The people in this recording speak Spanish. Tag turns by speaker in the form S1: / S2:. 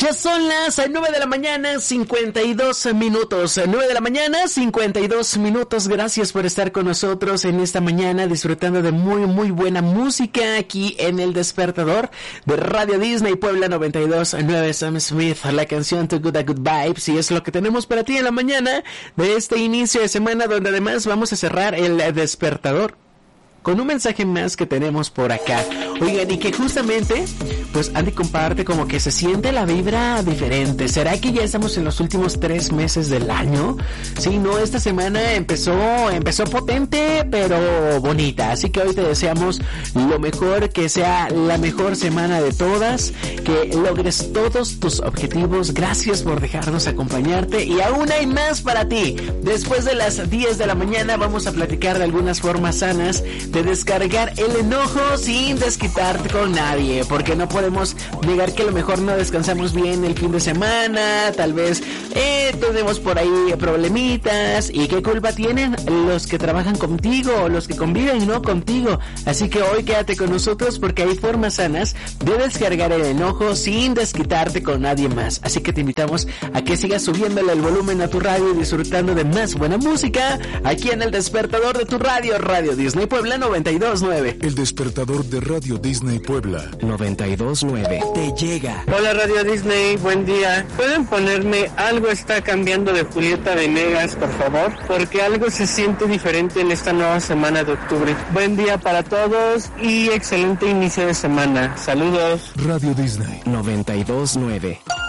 S1: Ya son las 9 de la mañana, 52 minutos. 9 de la mañana, 52 minutos. Gracias por estar con nosotros en esta mañana, disfrutando de muy buena música aquí en El Despertador de Radio Disney Puebla 92.9. Sam Smith, la canción Too Good a Good Vibes, y es lo que tenemos para ti en la mañana de este inicio de semana, donde además vamos a cerrar El Despertador con un mensaje más que tenemos por acá. Oigan, y que justamente, pues Andy comparte como que se siente la vibra diferente. ¿Será que ya estamos en los últimos 3 meses del año? Sí, no, esta semana empezó potente, pero bonita. Así que hoy te deseamos lo mejor, que sea la mejor semana de todas, que logres todos tus objetivos. Gracias por dejarnos acompañarte, y aún hay más para ti. Después de las 10 de la mañana vamos a platicar de algunas formas sanas de descargar el enojo sin desquitarte con nadie, porque no podemos negar que a lo mejor no descansamos bien el fin de semana, tal vez tenemos por ahí problemitas, y qué culpa tienen los que trabajan contigo o los que conviven no contigo. Así que hoy quédate con nosotros, porque hay formas sanas de descargar el enojo sin desquitarte con nadie más. Así que te invitamos a que sigas subiéndole el volumen a tu radio y disfrutando de más buena música aquí en El Despertador de tu radio, Radio Disney Puebla 92.9.
S2: El Despertador de Radio Disney Puebla
S1: 92.9 te llega.
S3: Hola Radio Disney, buen día. ¿Pueden ponerme Algo está cambiando de Julieta Venegas, por favor? Porque algo se siente diferente en esta nueva semana de octubre. Buen día para todos y excelente inicio de semana. Saludos.
S2: Radio Disney
S1: 92.9.